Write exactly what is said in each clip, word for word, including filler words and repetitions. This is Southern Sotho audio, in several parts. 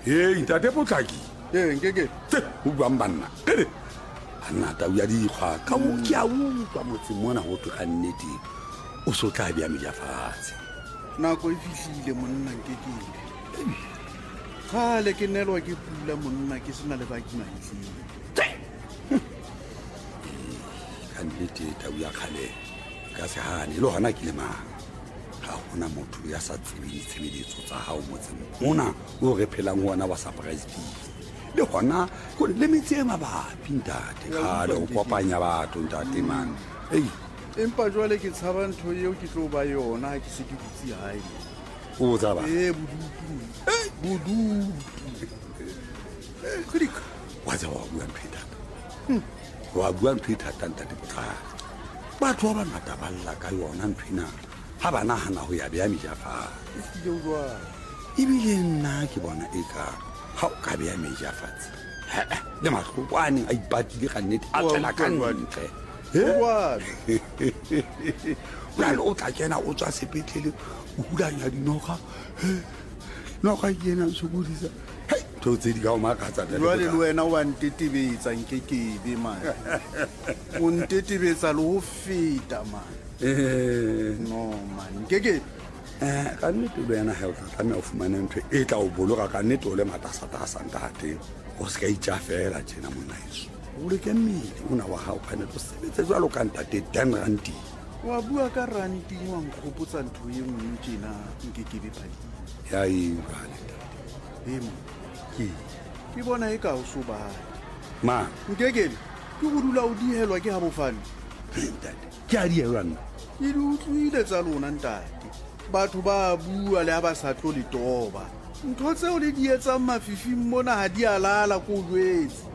Hey, ntate Potlaki. Eh, nkeke. Tse, o buang banna. Tere. Ana ta ya di kgwa ka mo ke a utlwa motse mona ho tlo ka nnete. O so tla bia meja fatshe. Nako e fihlile monna nkeke. Khale ke nelwa ke pula monna ke sena le baki mahitlile. Ka nnete ta ya khale ka se hane lo hana ke le mang. Ha hona motho ya sa tsebeng ditshebeletso tsa hao motseng mona o re phelang hona wa surprise fees. Le hona go le metse e mabapi ntate khale o kopanya batho ntate man. Hey, empa jwale ke tshaba ntho eo ke tlo ba yona ke se ke dutse hae. o tsaba Eh, bodutu. Eh, bodutu. Eh, khrika. wa tsa wa bua mphetha. Wa bua mphetha ntate Potlaki. Batho ba bangata ba lla ka yona nthwena ha ba nahana ho ya beya meja fatshe. Ke yo jwa. Ebile nna ke bona e ka ha o ka beya meja fatshe le mahlokwane a ipatile ka nnete a tsela ka ntle. Jwa. Jwale o tla kena o tswa sepetlele o hulanya dinoga noga kena sokodisa ntho tse di ka o makatsa Jwale le wena wa ntetebetsa nkekebe man. O ntetebetsa le ho feta man. No man. Nkeke. um ka nnete le wena ha o tla tlameha o fumane ntho e tla o boloka ka nnete o le matasatasa ntate o se ka itja fela tjena monaeso o leke mmele ona wa hao ka nnete o sebetse jwalo ka ntate ten randi. Wa bua ka ranti wa nkgopotsa ntho e nngwe tjena nkekebe phadi. Ya e jwale ntate He mo. ke Ke bona e ka o so ba. ma Nkekebe. Ke go dula o dihelwa ke ha bofane. ntate ke a dielwa nna Ke di utlwile tsa lona ntate. Batho ba bua le ha ba sa tlo le toba. Ntho tseo le di etsang mafifing mona ha di alala ko jwetse.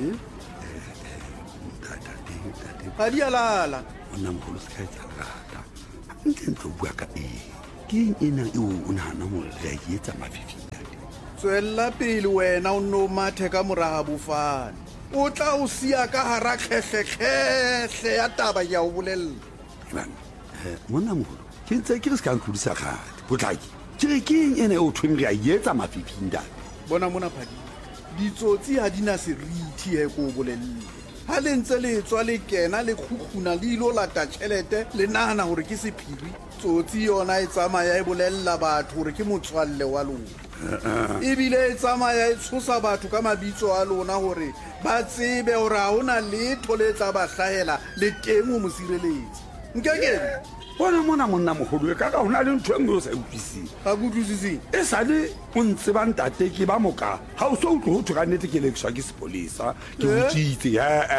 ntate ntate Ha di alala. ona mogolo se ka etsa lerata ntle ntlo bua ka eng ke eng ena eo o nahana hore re a e etsa mafifing ntate. Tswella pele wena o no mathe ka mora ha bofane. O tla o sia ka hara khehle-khehle ya taba ya o bolella. Ebang um monna mogolo ke ntse ke re se ka ntlhodisa kgate Potlaki ke re ke eng ena eo thweng re a e etsa mafifing ntate. Bona mona phadi. Ditsotsi ha di na serithi he ko o bolelle. Ha le ntse le tswa le kena le khukhuna le ilo lata tjhelete le nahana hore ke sephiri. Tsotsi yona e tsamaya e bolella batho hore ke motswalle wa lona. Ebile e tsamaya e tshosa batho ka mabitso a lona hore ba tsebe hore ha hona letho le tsa ba hlahela le teng o mo sireletsa. Nkekebe. Bona mona monna mogolo e ka ka hona le ntho e nngwe o sa utlwising Ha go utlwisising. e sale o ntse ba ntate ke ba moka ha o so utlwe ho thwe ka nnete ke lekiswa ke sepolesa ke botsitse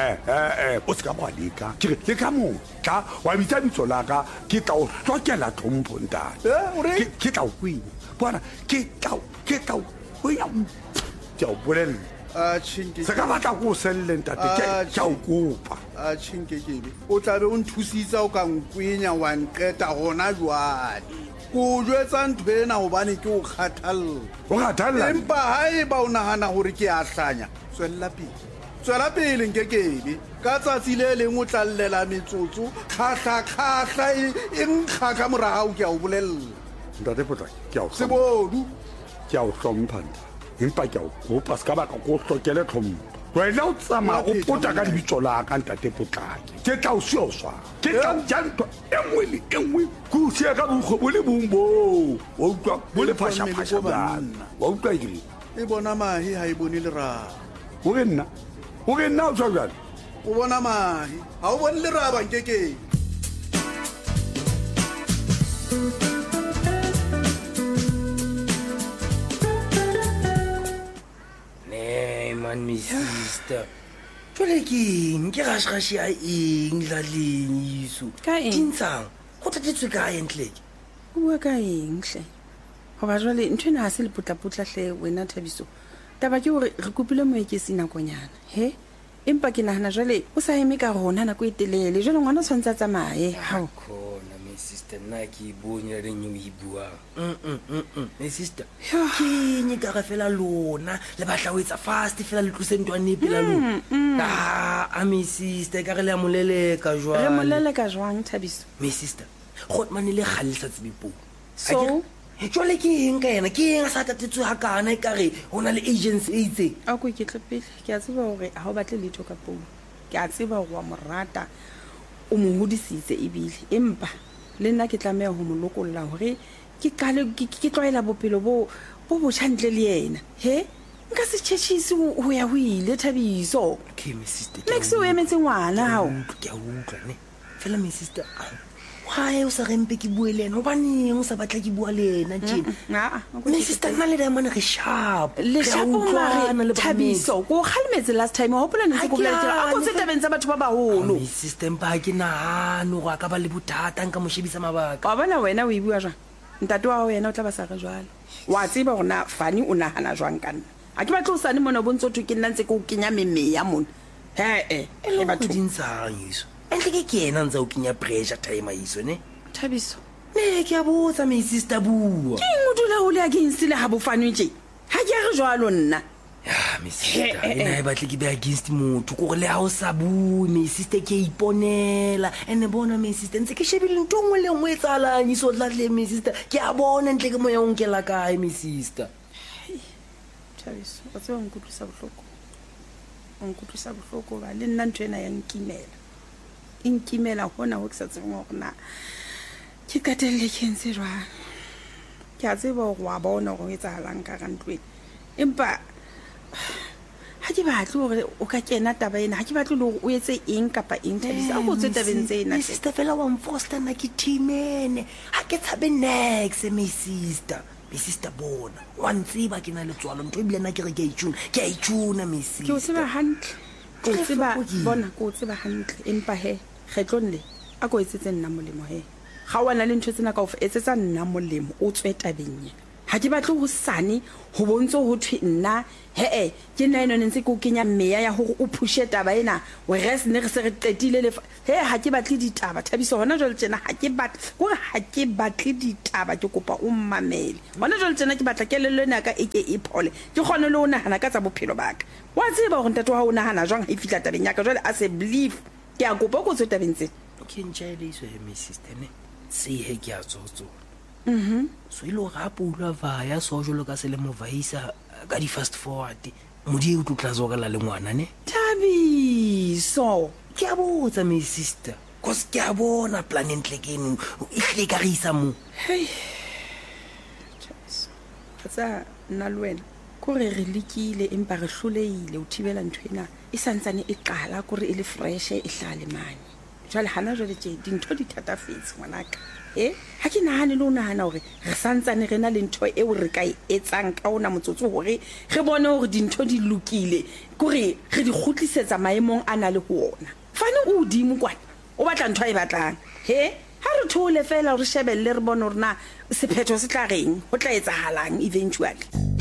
ee o se ka boa leka ke re le ka motla wa bitsa bitso la ka ke tla o hlokela tlhompho ntate Eh, o re? Ke- ke tla o kwenya bona ke tla o- ke tla o kwenya ke a o bolella A chinke. se ka batla ko o selle ntate ke- ke a o kopa A chinkekebe. O tla be o nthusitsa o ka nkwenya wa nqeta gona jwale. Ko jwetsa ntho ena hobane ke o kgathalla. o kgathalla Empa haeba o nahana hore ke a hlanya, tswella pele. Tswela pele nkekebe. Ka tsatsi le leng o tla llela metsotso, kgahla-kgahla e e nkga ka mora hao ke a o bolella. ntate Potlaki ke a o hlompha. Sebodu. ke a o hlompha nta empa ke a o kopa se ka baka ko o hlokele tlhompho wena o tsamaya o pota ka lebitso la ka ntate Potlaki ke tla o sioswa ke tla o ja ntho e nngwe le e nngwe ke o sia ka bokgo bo le bong boo wa utlwa bo le phashaphasha bjana wa utlwa eng E bona mahe ha e bone leraba. o re nna o re nna o tswa jwale O bona mahe ha o bone leraba nkekebe. Nee man me sister jwale ke eng ke raseraše a eng laleng iso Ka eng? dintshang go tatetswe ka entleke o bua ka eng hle goba jwale ntho ena ga se lepotlapotlatlhe wena Thabiso taba ke gore re kopile moekesi nakonyana he empa ke nagana jwale o sa eme ka rona nako e telele jwale ngwana o tshwanetse a tsamaye gao khona me sister nna ke e bone la reng eo e buang me sister Yo. ke eng e ka re fela lona le batla o etsa fast fela le tlose ntwane e pela lona a me sister e ka re le ya moleleka re jwale molele ka jwang Thabiso me sister gotmane le gale sa tsebe poo so jwale ke eng ka ena ke eng a sa tatetswe ga kana e kare go na le agency e itseng a ko iketle pele ke a tseba gore ga o batle letho ka puo ke a tseba gore wa morata o mo hodisitse ebile empa le nna ke tlameya go mo lokolola gore ke kale ke tlwaela bophelo bo bo botšhantle le ena he nka se tšhetšhise go ya go ile Thabiso okay my sister max o emetse ngwana gao ke a utlwa ne fela my sister why o sa rempe ke bue le ena gobaneng o sa batla ke bua le ena tjena my sister nna le diamond re sharp le sharpmare Thabiso ko kgalemetse last time o hopola ntse go bolela a go tsetabeng tsa batho ba baholo my sister mpa ke nahane go ka ba le bothata nka mo shebisa mabaka wa bona wena o e bua jang ntate wa wena o tla ba sa re jwale wa tseba gona fani o nahana jwang ka nna a ke batla o sane mona bontse thwe ke nna ntse ko kenya memeya mona he e e batho dintsang iso entle ke ke ena ntse o kenya pressure time iso ne Thabiso ne ke a botsa my sister bua ke eng o dula o le against le ha bofanwe tje ha ke re jwalo nna ya my sister ena e batle ke be against motho go le ha o sa bue my sister ke iponela ene bona my sister ntse ke shebile ntongwe le ngwe tsalang iso tlatle my sister ke a bona ntle ke moya o nkela kae my sister Thabiso o tswa nkutlwisa bohloko o nkutlwisa bohloko ba le nna ntwe ena ya nkimela inkimela hona ho ke sa tsebeng gore na ke katelle ke ntse jwang ke a tseba gore wa bona go etsahalang ka gantlweng empa ha ke batle gore o ka kena taba ena ha ke batle le gore o etse eng kapa eng Thabiso a go tse tabeng tsena sister fela wa mfoster na ke timene ha ke tshabe next my sister my sister bona wa ntsiba ke na le tswalo ntwe bile na ke re ke a itshuna ke a itshuna my sister ke o tseba hantle ko tseba bona ko tseba hantle empa he kgetlong le a ko etsetse nna molemo he ga wana le ntwe tsena ka o etsetsa nna molemo o tswe tabeng ha ke batle go sane go bontso go thwe nna he e ke nna eno ntse ke o kenya meya ya gore o phushe taba ena o res ne re se re qetile le he ha ke batle ditaba Thabiso hona jwale tsena ha ke batle gore ha ke batle ditaba ke kopa o mmamele hona jwale tsena ke batla kelelo ena ka eke e phole ke gone le o nahana ka tsa bophelo baka wa tseba gore ntate wa o nahana jwang ha e fitla tabeng ya ka jwale a se believe ke a kopa go tswe tabeng tse ke ntšhaele iso he my sister ne se he ke a tsotso mhm so ile ga pula vaya so jolo ka se le movaisa ka di fast forward modi o tlotla zo ka la le ngwana ne Thabiso ke a botsa my sister cause ke a bona plan entle ke eno e hle ka re isa mo hey Thabiso tsa nna le wena kore re lekile empa re hloleile o thibela nthwena e santsane e qala kore e le fresh e hlale mane jwale hana jwale tje dintho di thatafetse ngwanaka eh ha ke nahane le o nahana hore re santsane re na le ntho e o re ka etsang ka ona motsotso hore re bone hore dintho di lokile kore re di khutlisetsa maemong ana le ho ona fane o dimo kwana o batla ntho e batlang he ha re thole fela re shebelle re bone hore na sephetho se tla reng ho tla etsahalang eventually